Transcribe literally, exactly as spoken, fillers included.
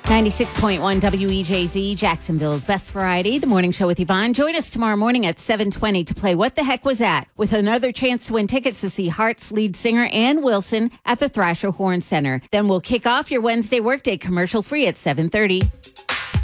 ninety-six point one W E J Z, Jacksonville's best variety, the morning show with Yvonne. Join us tomorrow morning at seven twenty to play What the Heck Was That? With another chance to win tickets to see Heart's lead singer Ann Wilson at the Thrasher Horn Center. Then we'll kick off your Wednesday workday commercial free at seven thirty.